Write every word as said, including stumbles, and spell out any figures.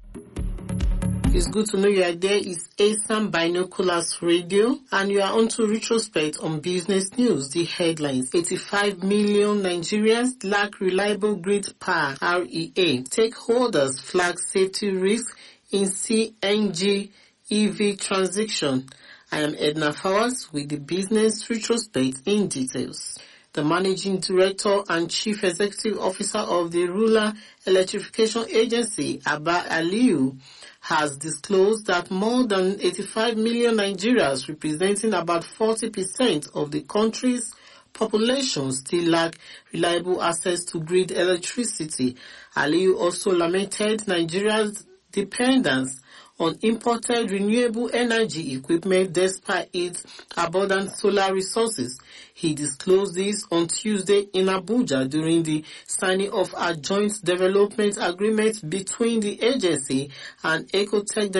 It's good to know you are there. It's A S A M Binoculars Radio, and you are on to Retrospect on Business News. The headlines: eighty-five million Nigerians lack reliable grid power, R E A. Stakeholders flag safety risks in C N G E V transition. I am Edna Fawaz with the Business Retrospect in details. The Managing Director and Chief Executive Officer of the Rural Electrification Agency, Abba Aliyu, has disclosed that more than eighty-five million Nigerians, representing about forty percent of the country's population, still lack reliable access to grid electricity. Aliyu also lamented Nigeria's dependence on imported renewable energy equipment despite its abundant solar resources. He disclosed this on Tuesday in Abuja during the signing of a joint development agreement between the agency and Ecotech